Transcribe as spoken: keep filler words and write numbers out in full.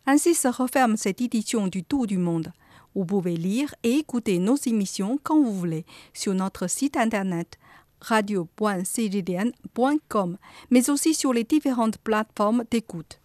Ainsi se referme cette édition du Tour du monde. Vous pouvez lire et écouter nos émissions quand vous voulez sur notre site internet radio point c g d n point com, mais aussi sur les différentes plateformes d'écoute.